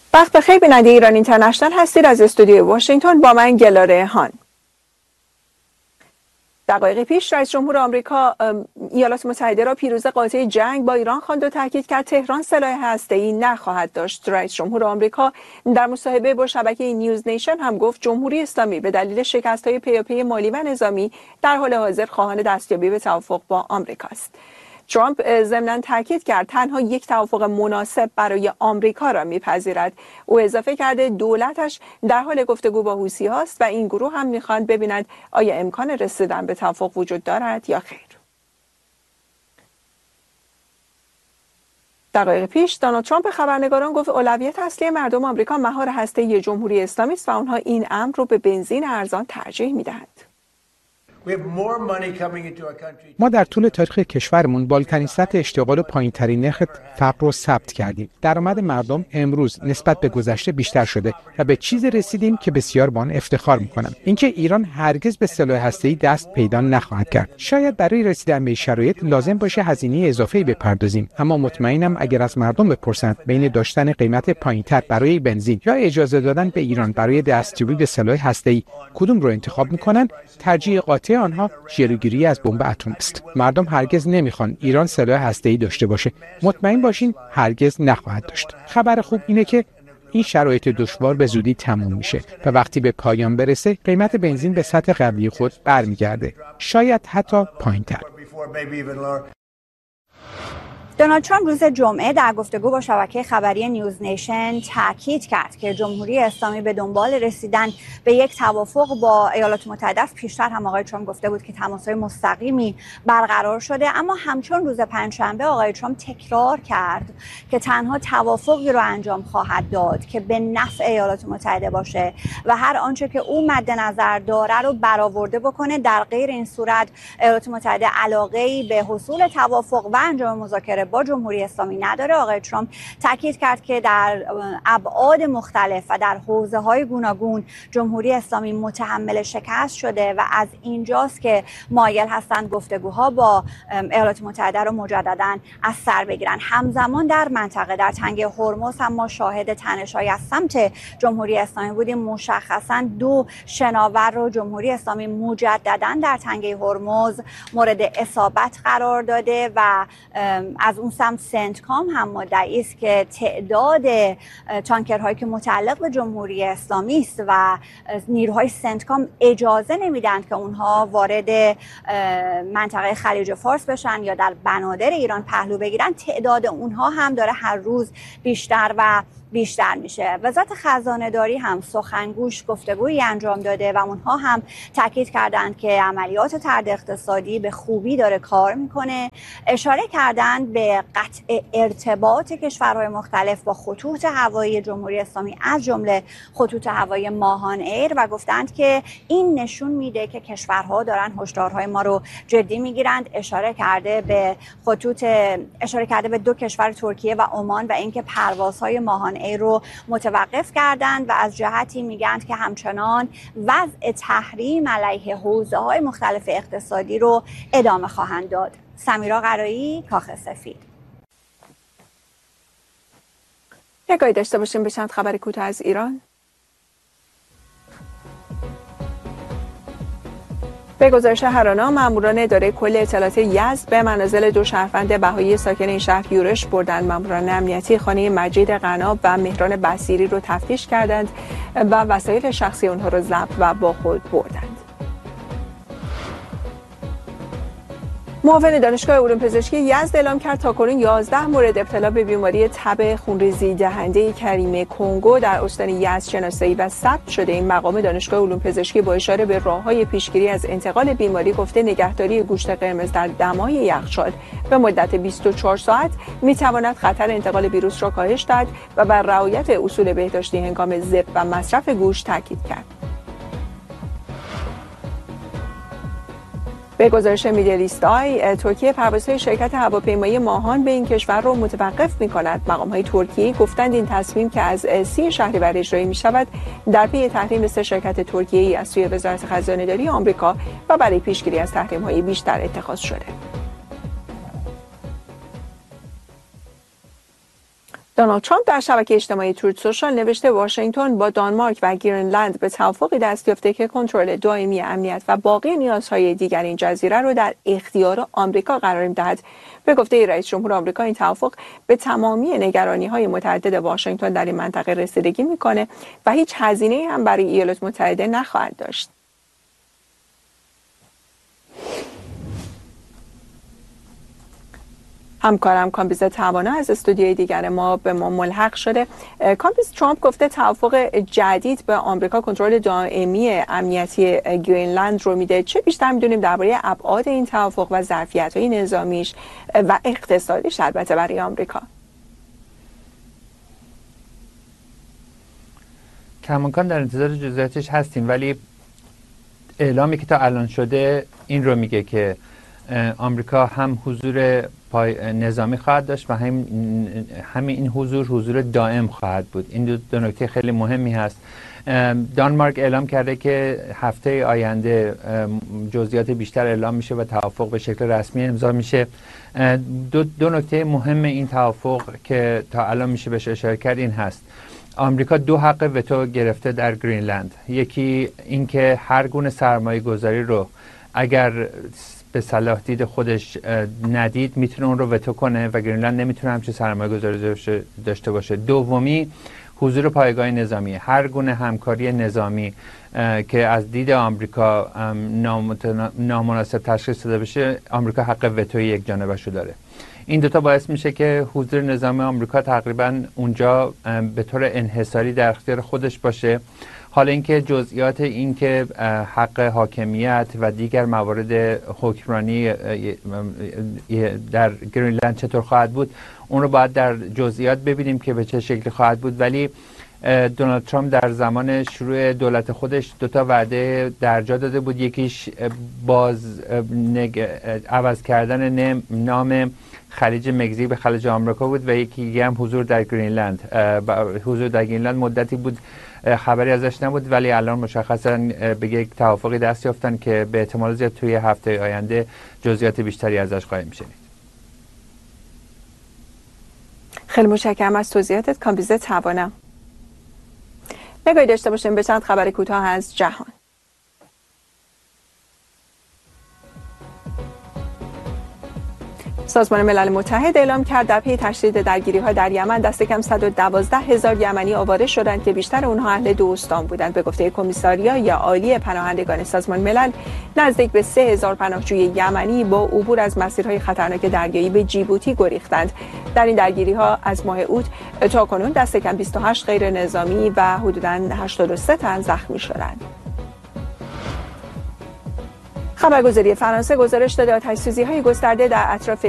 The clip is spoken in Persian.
وقت بخیر بیننده ایران اینترنشنال هستید. از استودیوی واشنگتن با من گلاره هان. دقایقی پیش رئیس جمهور آمریکا ایالات متحده را پیروز قاطع جنگ با ایران خواند و تاکید کرد تهران سلاح هسته‌ای نخواهد داشت. رئیس جمهور آمریکا در مصاحبه با شبکه نیوز نیشن هم گفت جمهوری اسلامی به دلیل شکست‌های پیاپی مالی و نظامی در حال حاضر خواهان دستیابی به توافق با آمریکا است. ترامپ ضمناً تاکید کرد تنها یک توافق مناسب برای آمریکا را میپذیرد. او اضافه کرده دولتش در حال گفتگو با حوثی‌هاست و این گروه هم میخواند ببیند آیا امکان رسیدن به توافق وجود دارد یا خیر. دقایق پیش دونالد ترامپ به خبرنگاران گفت اولویت اصلی مردم آمریکا مهار هسته‌ای جمهوری اسلامی است و آنها این امر را به بنزین ارزان ترجیح میدهند. ما در طول تاریخ کشورمون بالاترین سطح اشتغال و پایین‌ترین نرخ فقر رو ثبت کردیم. درآمد مردم امروز نسبت به گذشته بیشتر شده و به چیزی رسیدیم که بسیار با آن افتخار می‌کنم. اینکه ایران هرگز به سلاح هسته‌ای دست پیدا نخواهد کرد. شاید برای رسیدن به شرایط لازم باشه هزینه اضافه‌ای بپردازیم، اما مطمئنم اگر از مردم بپرسند بین داشتن قیمت پایین‌تر برای بنزین یا اجازه دادن به ایران برای دستیابی به سلاح هسته‌ای کدوم رو انتخاب می‌کنن، ترجیح قاطع آنها جلوگیری از بمب اتم است. مردم هرگز نمیخوان ایران سلاح هسته‌ای داشته باشه. مطمئن باشین هرگز نخواهد داشت. خبر خوب اینه که این شرایط دشوار به زودی تموم میشه و وقتی به پایان برسه قیمت بنزین به سطح قبلی خود برمیگرده. شاید حتی پایین‌تر. دونالد ترامپ روز جمعه در گفتگو با شبکه خبری نیوز نیشن تاکید کرد که جمهوری اسلامی به دنبال رسیدن به یک توافق با ایالات متحده است. پیشتر هم آقای ترامپ گفته بود که تماس‌های مستقیمی برقرار شده، اما همچون روز پنجشنبه آقای ترامپ تکرار کرد که تنها توافقی رو انجام خواهد داد که به نفع ایالات متحده باشه و هر آنچه که او مد نظر داره رو برآورده بکنه. در غیر این صورت ایالات متحده علاقه‌ای به حصول توافق و انجام مذاکره با جمهوری اسلامی نداره. آقای ترامپ تاکید کرد که در ابعاد مختلف و در حوزه‌های گوناگون جمهوری اسلامی متحمل شکست شده و از اینجاست که مایل هستند گفتگوها با ایالات متحده رو مجدداً از سر بگیرن. همزمان در منطقه در تنگه هرمز هم ما شاهد تنش‌های از سمت جمهوری اسلامی بودیم. مشخصاً 2 شناور رو جمهوری اسلامی مجدداً در تنگه هرمز مورد اصابت قرار داده و از اون سمت سنتکام هم مدعی است که تعداد تانکرهایی که متعلق به جمهوری اسلامی است و نیروهای سنتکام اجازه نمیدن که اونها وارد منطقه خلیج فارس بشن یا در بنادر ایران پهلو بگیرن. تعداد اونها هم داره هر روز بیشتر و بیشتر میشه. وزارت خزانه داری هم سخنگوش گفتگویی انجام داده و اونها هم تاکید کردند که عملیات طرد اقتصادی به خوبی داره کار میکنه. اشاره کردند به قطع ارتباط کشورهای مختلف با خطوط هوایی جمهوری اسلامی از جمله خطوط هوایی ماهان ایر و گفتند که این نشون میده که کشورها دارن هشدارهای ما رو جدی میگیرند. اشاره کرده به 2 کشور ترکیه و عمان و اینکه پروازهای ماهان ایر رو متوقف کردند و از جهتی میگن که همچنان وضع تحریم علیه حوزه‌های مختلف اقتصادی رو ادامه خواهند داد. سمیرا قرایی، کاخ سفید. نگاهی داشته باشیم به چند خبر کوتاه از ایران. به گزارش هرانا، ماموران اداره کل اطلاعات یزد به منازل 2 شهروند بهایی ساکن این شهر یورش بردند. ماموران امنیتی خانه مجید قناب و مهران بصیری رو تفتیش کردند و وسایل شخصی آنها را ضبط و با خود بردند. معاون دانشگاه علوم پزشکی یزد اعلام کرد تاکنون 11 مورد ابتلا به بیماری تب خونریزی دهنده کریمه کنگو در استان یزد شناسایی و ثبت شده. این مقام دانشگاه علوم پزشکی با اشاره به راه‌های پیشگیری از انتقال بیماری گفته نگهداری گوشت قرمز در دمای یخچال به مدت 24 ساعت می‌تواند خطر انتقال ویروس را کاهش دهد و بر رعایت اصول بهداشتی هنگام ذبح و مصرف گوشت تاکید کرد. به گزارش میدلیست آی، ترکیه پروازهای شرکت هواپیمایی ماهان به این کشور را متوقف می‌کند. مقام‌های ترکیه گفتند این تصمیم که از 30 شهریور اجرایی می‌شود در پی تحریم 3 شرکت ترکیه‌ای از سوی وزارت خزانه‌داری آمریکا و برای پیشگیری از تحریم‌های بیشتر اتخاذ شده. دونالد ترامپ در شبکه اجتماعی تروت سوشال نوشته واشنگتن با دانمارک و گرینلند به توافقی دست یافته که کنترل دائمی امنیت و باقی نیازهای دیگر این جزیره را در اختیار آمریکا قرار می‌دهد. به گفته رئیس جمهور آمریکا این توافق به تمامی نگرانی‌های متعدد واشنگتن در این منطقه رسیدگی می‌کنه و هیچ هزینه‌ای هم برای ایالات متحده نخواهد داشت. همکارم کامبیز توانا از استودیوی دیگر ما به ما ملحق شده. کامبیز، ترامپ گفته توافق جدید به آمریکا کنترل دائمی امنیتی گرینلند رو میده. چه بیشتر میدونیم درباره ابعاد این توافق و ظرفیت‌های نظامیش و اقتصادیش البته برای آمریکا؟ کماکان در انتظار جزئیاتش هستیم، ولی اعلامی که تا الان شده این رو میگه که آمریکا هم حضور نظامی خواهد داشت و همین این حضور دائم خواهد بود. این دو نکته خیلی مهمی هست. دانمارک اعلام کرده که هفته آینده جزئیات بیشتر اعلام میشه و توافق به شکل رسمی امضا میشه. دو نکته مهم این توافق که تا الان میشه بهش اشاره کرد این هست: آمریکا 2 حق وتو گرفته در گرینلند. یکی اینکه هر گونه سرمایه گذاری رو اگر به صلاح دید خودش ندید میتونه اون رو وتو کنه و گرینلند نمیتونه همچین سرمایه گذاری داشته باشه. دومی حضور پایگاه نظامی. هر گونه همکاری نظامی که از دید آمریکا نامناسب تشخیص داده بشه، آمریکا حق وتوی یک جانبه رو داره. این دوتا باعث میشه که حضور نظامی آمریکا تقریبا اونجا به طور انحصاری در اختیار خودش باشه. حالا اینکه جزئیات این که حق حاکمیت و دیگر موارد حکمرانی در گرینلند چطور خواهد بود، اون رو باید در جزئیات ببینیم که به چه شکلی خواهد بود. ولی دونالد ترامپ در زمان شروع دولت خودش 2 وعده درجا داده بود. یکیش عوض کردن نام خلیج مکزیک به خلیج آمریکا بود و یکی هم حضور در گرینلند. حضور در گرینلند مدتی بود خبری ازش نبود، ولی الان مشخصا به یک توافقی دست یافتن که به احتمال زیاد توی هفته آینده جزئیات بیشتری ازش خواهیم شنید. خیلی متشکرم از توضیحاتت کامبیز توانا. نگاهی داشته باشیم به چند خبر کوتاه از جهان. سازمان ملل متحد اعلام کرد در پی تشدید درگیری‌ها در یمن دست کم 112,000 یمنی آواره شدند که بیشتر اونها اهل 2 استان بودند. به گفته کمیساریای عالی پناهندگان سازمان ملل، نزدیک به 3,000 پناهجوی یمنی با عبور از مسیرهای خطرناک دریایی به جیبوتی گریختند. در این درگیری‌ها از ماه اوت تا کنون دست کم 28 غیر نظامی و حدوداً 83 تن زخمی شدند. خبرگزاری فرانسه گزارش داده آتش‌سوزی‌های گسترده در اطراف